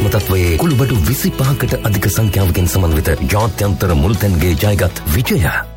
ප්‍රශ්න තත්වයේ කුළුබඩු 25කට අධික සංඛ්‍යාවකින් සමන්විත ජාත්‍යන්තර මුල්තැන්ගේ ජයගත් විජය